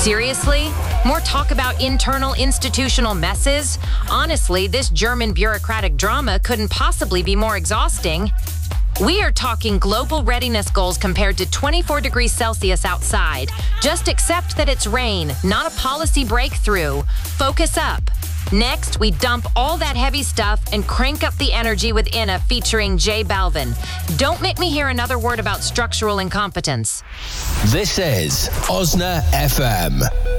Seriously? More talk about internal institutional messes? Honestly, this German bureaucratic drama couldn't possibly be more exhausting. We are talking global readiness goals compared to 24 degrees Celsius outside. Just accept that it's rain, not a policy breakthrough. Focus up. Next, we dump all that heavy stuff and crank up the energy with Inna featuring J Balvin. Don't make me hear another word about structural incompetence. This is Osna FM.